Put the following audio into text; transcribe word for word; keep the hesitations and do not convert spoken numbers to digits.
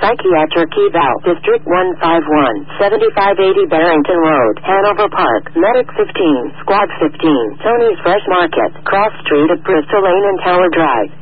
Psychiatric Eval, District one five one, seventy-five eighty Barrington Road, Hanover Park, Medic fifteen, Squad fifteen, Tony's Fresh Market, Cross Street at Bristol Lane and Tower Drive.